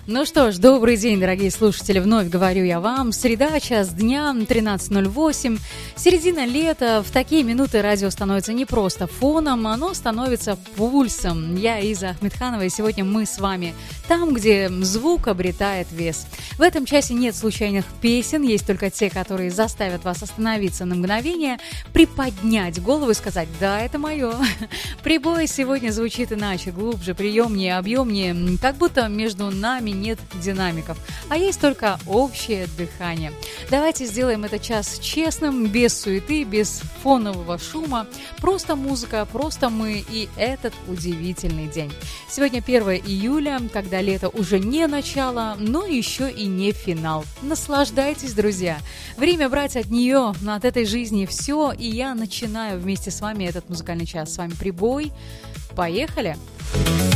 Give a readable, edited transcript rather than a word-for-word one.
Ну что ж, добрый день, дорогие слушатели, вновь говорю я вам. Среда, час дня, 13:08, середина лета. В такие минуты радио становится не просто фоном, оно становится пульсом. Я Иза Ахмедханова, и сегодня мы с вами там, где звук обретает вес. В этом часе нет случайных песен, есть только те, которые заставят вас остановиться на мгновение, приподнять голову и сказать: да, это мое. Прибой сегодня звучит иначе, глубже, приемнее, объемнее, как будто между нами нет динамиков, а есть только общее дыхание. Давайте сделаем этот час честным, без суеты, без фонового шума. Просто музыка, просто мы и этот удивительный день. Сегодня 1 июля, когда лето уже не начало, но еще и не финал. Наслаждайтесь, друзья. Время брать от нее, от этой жизни все, и я начинаю вместе с вами этот музыкальный час. С вами Прибой. Поехали! Поехали!